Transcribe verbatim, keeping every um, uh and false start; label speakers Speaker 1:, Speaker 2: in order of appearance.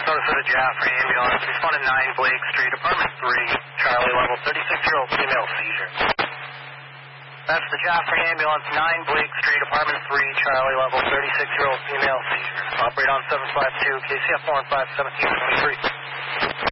Speaker 1: Minnesota for the Jaffrey ambulance. Responded nine Blake Street, apartment three, Charlie level, thirty-six-year-old female seizure. That's the Jaffrey ambulance, nine Blake Street, apartment three, Charlie level, thirty-six-year-old female seizure. Operate on seven five two, K C F one five seventeen twenty-three.